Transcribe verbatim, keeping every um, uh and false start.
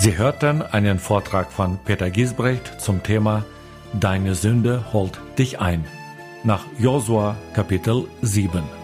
Sie hörten einen Vortrag von Peter Giesbrecht zum Thema Deine Sünde holt dich ein, nach Josua Kapitel sieben.